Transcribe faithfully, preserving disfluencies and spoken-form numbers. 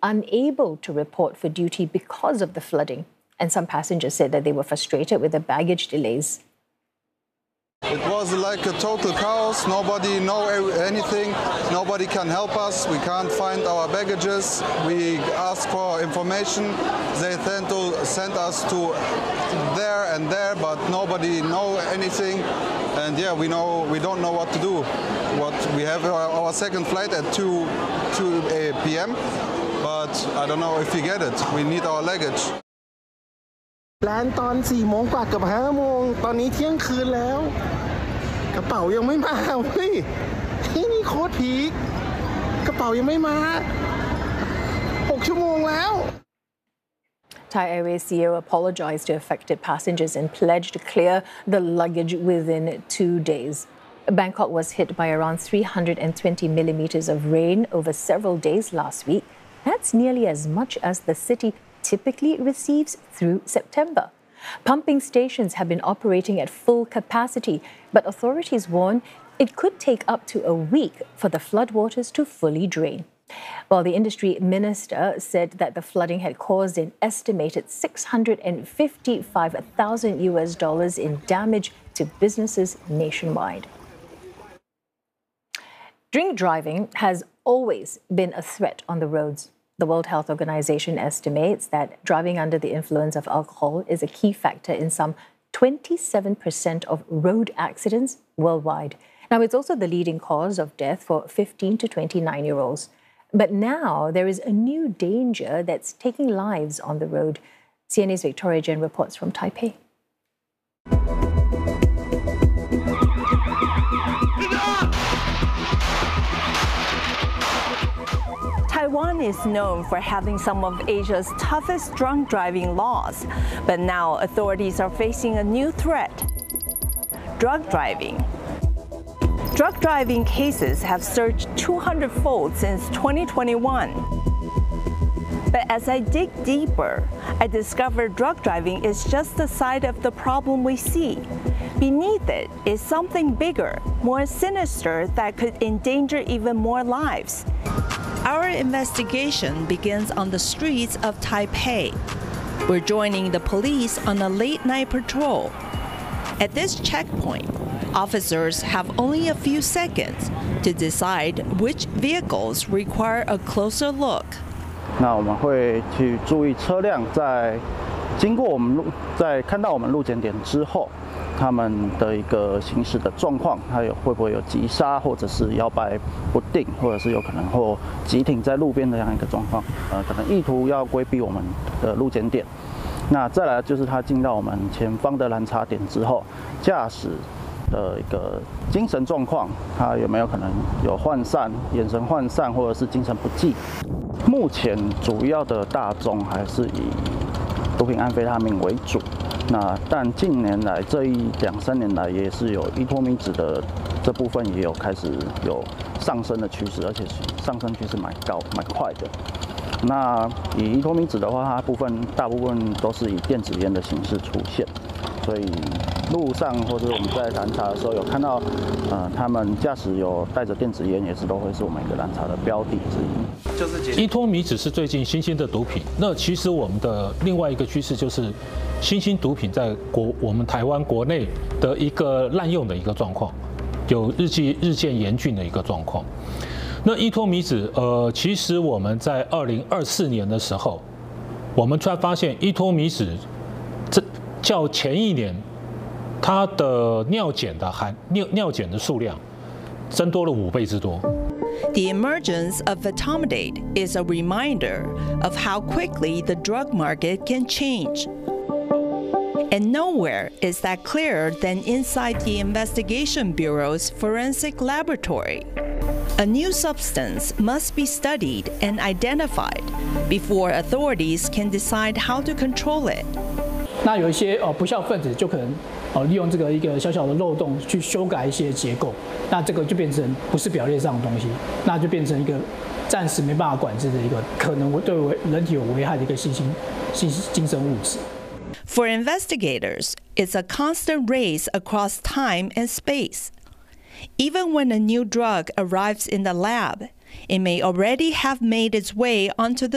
unable to report for duty because of the flooding. And some passengers said that they were frustrated with the baggage delays. It was like a total chaos. Nobody know anything. Nobody can help us. We can't find our baggages. We ask for information. They tend to send us to there and there, but nobody know anything. And yeah, we know we don't know what to do. What we have our, our second flight at two p m but I don't know if we get it. We need our luggage. แลนด์ตอนสี่โมงกว่ากับห้าโมงตอนนี้เที่ยงคืนแล้วกระเป๋ายังไม่มาเฮ้ยนี่โคตรพีคกระเป๋ายังไม่มาหกชั่วโมงแล้ว Thai Airways C E O apologized to affected passengers and pledged to clear the luggage within two days. Bangkok was hit by around three hundred twenty millimeters of rain over several days last week. That's nearly as much as the city typically receives through September. Pumping stations have been operating at full capacity, but authorities warn it could take up to a week for the floodwaters to fully drain. While the industry minister said that the flooding had caused an estimated six hundred fifty-five thousand U S dollars in damage to businesses nationwide. Drink driving has always been a threat on the roads. The World Health Organization estimates that driving under the influence of alcohol is a key factor in some twenty-seven percent of road accidents worldwide. Now, it's also the leading cause of death for fifteen to twenty-nine-year-olds. But now there is a new danger that's taking lives on the road. C N A's Victoria Jen reports from Taipei. Taiwan is known for having some of Asia's toughest drunk driving laws, but now authorities are facing a new threat: drug driving. Drug driving cases have surged two hundred fold since twenty twenty-one. But as I dig deeper, I discovered drug driving is just the side of the problem we see. Beneath it is something bigger, more sinister that could endanger even more lives. Our investigation begins on the streets of Taipei. We're joining the police on a late-night patrol. At this checkpoint, officers have only a few seconds to decide which vehicles require a closer look. 那我们会去注意车辆在经过我们路，在看到我们路检点之后，他们的一个行驶的状况，还有会不会有急刹，或者是摇摆不定，或者是有可能或急停在路边的这样一个状况。呃，可能意图要规避我们的路检点。那再来就是他进到我们前方的拦查点之后，驾驶的一个精神状况，他有没有可能有涣散、眼神涣散，或者是精神不济？目前主要的大宗还是以毒品安非他命为主。那但近年来这一两三年来，也是有依托米酯的这部分也有开始有上升的趋势，而且上升趋势蛮高、蛮快的。那以依托米酯的话，它部分大部分都是以电子烟的形式出现，所以路上或者我们在拦查的时候有看到，呃，他们驾驶有带着电子烟，也是都会是我们一个拦查的标的之一。 就是依托米酯是最近新兴的毒品，那其实我们的另外一个趋势就是新兴毒品在国我们台湾国内的一个滥用的一个状况，有日渐日渐严峻的一个状况。那依托米酯，呃，其实我们在二零二四年的时候，我们突然发现依托米酯，这较前一年，它的尿检的含尿尿检的数量增多了五倍之多。 The emergence of etomidate is a reminder of how quickly the drug market can change. And nowhere is that clearer than inside the Investigation Bureau's forensic laboratory. A new substance must be studied and identified before authorities can decide how to control it. 那有一些呃不肖分子就可能呃利用这个一个小小的漏洞去修改一些结构，那这个就变成不是表列上的东西，那就变成一个暂时没办法管制的一个可能对人体有危害的一个新兴新精神物质。 For investigators, it's a constant race across time and space. Even when a new drug arrives in the lab, it may already have made its way onto the